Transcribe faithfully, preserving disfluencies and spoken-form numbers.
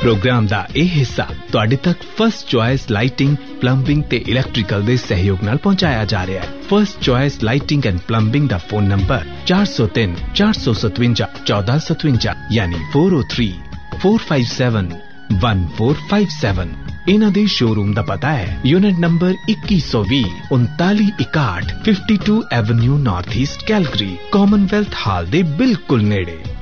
Programme दा ए हिस्सा तुहाडे तक फर्स्ट चॉइस लाइटिंग प्लंबिंग ते इलैक्ट्रिकल दे सहयोग नाल पहुंचाया जा रहा है। First choice lighting and plumbing दा फोन नंबर चार सौ तीन चार सौ सतवंजा चौदह सतवंजा यानी four O three four five seven one four five seven. इन्हां दे शोरूम दा पता है यूनिट नंबर इक्कीस सौ भी उनताली इकाठ fifty two avenue north east Calgary Commonwealth हाल दे बिल्कुल नेड़े।